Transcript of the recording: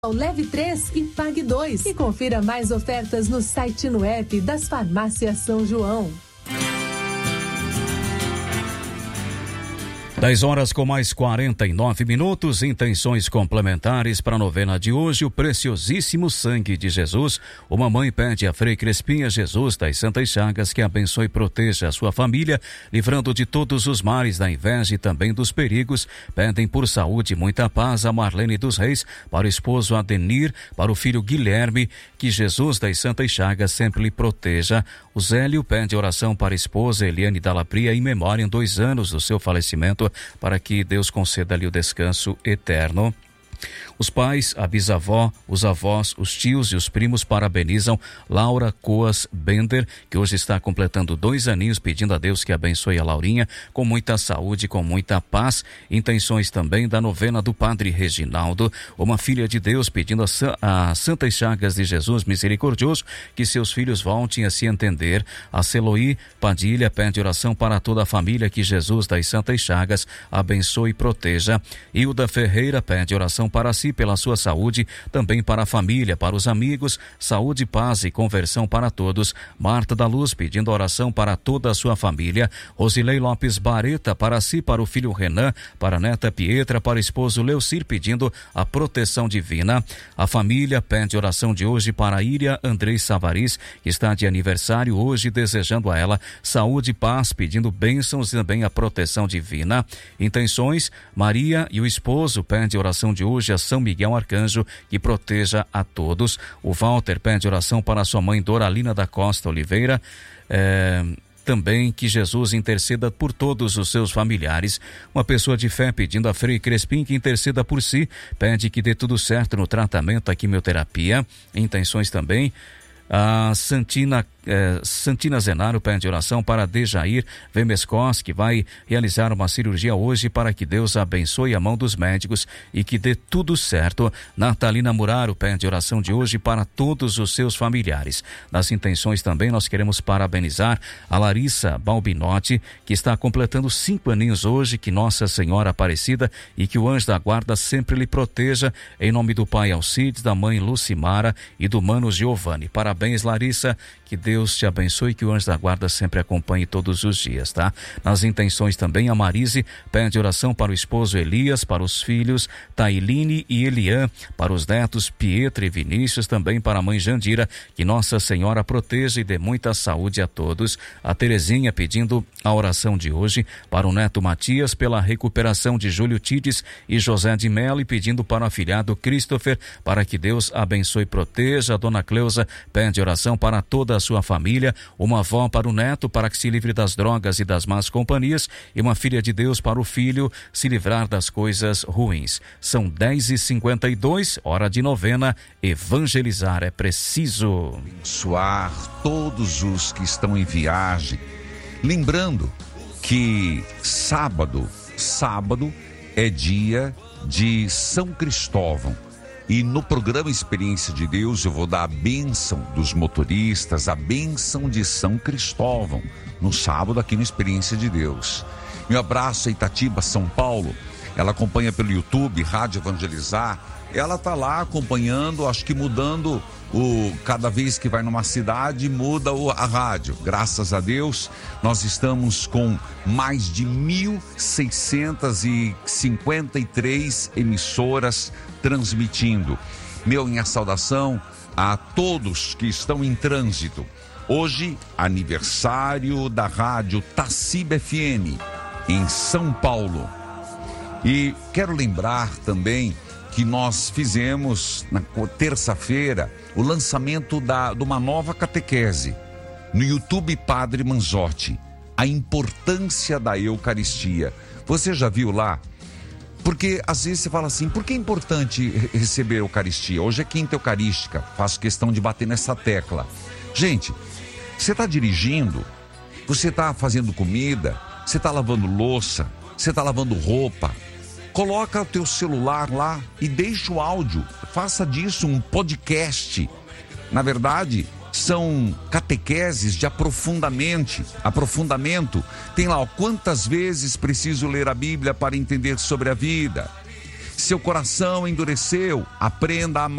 Leve 3 e pague 2. E confira mais ofertas no site e no app das Farmácias São João. 10 horas com mais 49 minutos, intenções complementares para a novena de hoje, o preciosíssimo sangue de Jesus. Uma mãe pede a Frei Crespinha Jesus das Santas Chagas que abençoe e proteja a sua família, livrando de todos os males, da inveja e também dos perigos. Pedem por saúde e muita paz a Marlene dos Reis, para o esposo Adenir, para o filho Guilherme, que Jesus das Santas Chagas sempre lhe proteja. O Zélio pede oração para a esposa Eliane Dalapria, em memória em 2 anos do seu falecimento, para que Deus conceda-lhe o descanso eterno. Os pais, a bisavó, os avós, os tios e os primos parabenizam Laura Coas Bender, que hoje está completando 2 aninhos, pedindo a Deus que abençoe a Laurinha com muita saúde, com muita paz. Intenções também da novena do Padre Reginaldo, uma filha de Deus pedindo a Santas Chagas de Jesus Misericordioso que seus filhos voltem a se entender. A Celoí Padilha pede oração para toda a família, que Jesus das Santas Chagas abençoe e proteja. Hilda Ferreira pede oração para si, pela sua saúde, também para a família, para os amigos, saúde, paz e conversão para todos. Marta da Luz pedindo oração para toda a sua família. Rosilei Lopes Bareta, para si, para o filho Renan, para a neta Pietra, para o esposo Leucir, pedindo a proteção divina. A família pede oração de hoje para a Íria Andrei Savaris, que está de aniversário hoje, desejando a ela saúde e paz, pedindo bênçãos e também a proteção divina. Intenções: Maria e o esposo pede oração de hoje a São Miguel Arcanjo, que proteja a todos. O Walter pede oração para sua mãe Doralina da Costa Oliveira, também que Jesus interceda por todos os seus familiares. Uma pessoa de fé pedindo a Frei Crespim que interceda por si, pede que dê tudo certo no tratamento, a quimioterapia. Intenções também: a Santina Zenaro pede oração para Dejair Vemescos, que vai realizar uma cirurgia hoje, para que Deus abençoe a mão dos médicos e que dê tudo certo. Natalina Muraro pede oração de hoje para todos os seus familiares. Nas intenções também nós queremos parabenizar a Larissa Balbinotti, que está completando 5 aninhos hoje, que Nossa Senhora Aparecida e que o anjo da guarda sempre lhe proteja, em nome do pai Alcides, da mãe Lucimara e do mano Giovanni. Parabéns, Larissa, que Deus te abençoe e que o anjo da guarda sempre acompanhe todos os dias, tá? Nas intenções também, a Marise pede oração para o esposo Elias, para os filhos Tailine e Elian, para os netos Pietra e Vinícius, também para a mãe Jandira, que Nossa Senhora proteja e dê muita saúde a todos. A Terezinha pedindo a oração de hoje para o neto Matias, pela recuperação de Júlio Tides e José de Mello, e pedindo para o afilhado Christopher, para que Deus abençoe e proteja. A dona Cleusa pede oração para toda a sua família, uma avó para o neto, para que se livre das drogas e das más companhias, e uma filha de Deus para o filho se livrar das coisas ruins. São 10h52, hora de novena. Evangelizar é preciso. Abençoar todos os que estão em viagem. Lembrando que sábado é dia de São Cristóvão. E no programa Experiência de Deus eu vou dar a bênção dos motoristas, a bênção de São Cristóvão, no sábado aqui no Experiência de Deus. Meu abraço a Itatiba, São Paulo. Ela acompanha pelo YouTube, Rádio Evangelizar. Ela está lá acompanhando, acho que mudando cada vez que vai numa cidade, muda a rádio. Graças a Deus, nós estamos com mais de 1.653 emissoras transmitindo. Minha saudação a todos que estão em trânsito. Hoje, aniversário da rádio Taciba FM, em São Paulo. E quero lembrar também que nós fizemos na terça-feira o lançamento de uma nova catequese no YouTube Padre Manzotti, a importância da Eucaristia. Você já viu lá? Porque às vezes você fala assim, por que é importante receber a Eucaristia? Hoje é quinta eucarística, faço questão de bater nessa tecla. Gente, você está dirigindo, você está fazendo comida, você está lavando louça, você está lavando roupa, coloca o teu celular lá e deixa o áudio, faça disso um podcast. Na verdade, são catequeses de aprofundamento. Tem lá, quantas vezes preciso ler a Bíblia para entender sobre a vida? Seu coração endureceu, aprenda a amar.